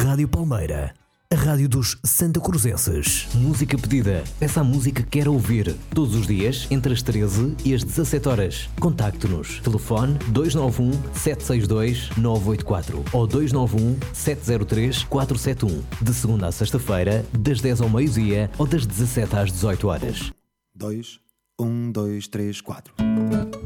Rádio Palmeira, a rádio dos santacruzenses. Música pedida. Peça a música que quer ouvir. Todos os dias, entre as 13 e as 17 horas. Contacte-nos. Telefone 291 762 984 ou 291 703 471. De segunda a sexta-feira, das 10 ao meio-dia ou das 17 às 18 horas. 2, 1, 2, 3, 4.